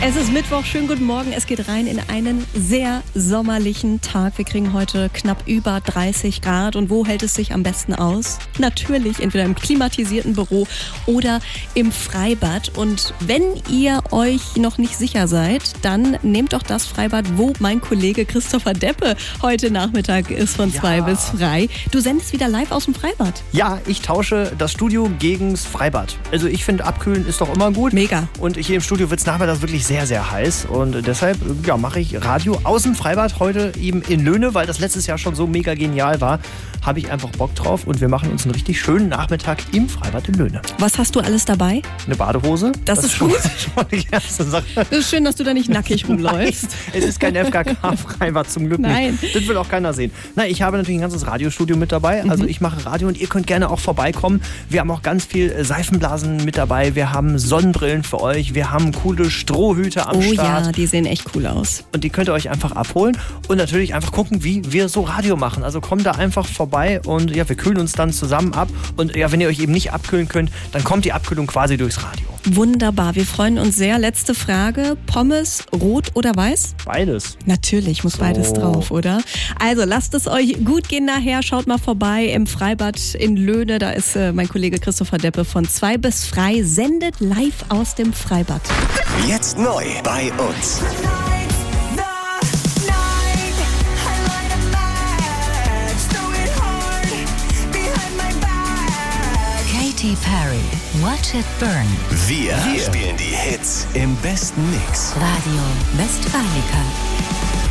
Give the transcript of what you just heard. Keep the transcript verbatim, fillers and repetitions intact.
Es ist Mittwoch, schönen guten Morgen. Es geht rein in einen sehr sommerlichen Tag. Wir kriegen heute knapp über dreißig Grad. Und wo hält es sich am besten aus? Natürlich entweder im klimatisierten Büro oder im Freibad. Und wenn ihr euch noch nicht sicher seid, dann nehmt doch das Freibad, wo mein Kollege Christopher Deppe heute Nachmittag ist, von zwei Ja. bis frei. Du sendest wieder live aus dem Freibad. Ja, ich tausche das Studio gegens Freibad. Also ich finde, abkühlen ist doch immer gut. Mega. Und hier im Studio wird es nachmittags wirklich sehr, sehr heiß. Und deshalb ja, mache ich Radio aus dem Freibad heute eben in Löhne, weil das letztes Jahr schon so mega genial war. Habe ich einfach Bock drauf und wir machen uns einen richtig schönen Nachmittag im Freibad in Löhne. Was hast du alles dabei? Eine Badehose. Das ist schon, gut. schon mal die erste Sache. Das ist schön, dass du da nicht nackig rumläufst. Nein, es ist kein F K K-Freibad, zum Glück Nein. nicht. Das will auch keiner sehen. Nein, ich habe natürlich ein ganzes Radiostudio mit dabei. Also ich mache Radio und ihr könnt gerne auch vorbeikommen. Wir haben auch ganz viel Seifenblasen mit dabei. Wir haben Sonnenbrillen für euch. Wir haben coole Strohhüte am Oh Start. ja, die sehen echt cool aus. Und die könnt ihr euch einfach abholen und natürlich einfach gucken, wie wir so Radio machen. Also kommt da einfach vorbei und ja, wir kühlen uns dann zusammen ab. Und ja, wenn ihr euch eben nicht abkühlen könnt, dann kommt die Abkühlung quasi durchs Radio. Wunderbar, wir freuen uns sehr. Letzte Frage, Pommes, rot oder weiß? Beides. Natürlich, muss So. beides drauf, oder? Also lasst es euch gut gehen nachher. Schaut mal vorbei im Freibad in Löhne. Da ist äh, mein Kollege Christopher Deppe von zwei bis frei, sendet live aus dem Freibad. Jetzt neu bei uns. Katy Perry, Watch It Burn. Wir, Wir spielen die Hits im besten Mix. Radio Westfalica.